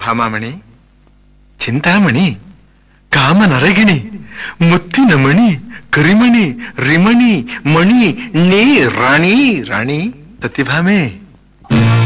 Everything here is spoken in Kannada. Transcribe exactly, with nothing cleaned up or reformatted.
ಭಾಮಾಮಣಿ, ಚಿಂತಾಮಣಿ, ಕಾಮನರಗಿಣಿ, ಮುತ್ತಿನ ಮಣಿ, ಕರಿಮಣಿ, ರಿಮಣಿ, ಮಣಿ, ನೇ ರಾಣಿ ರಾಣಿ ಸತ್ಯಭಾಮೆ.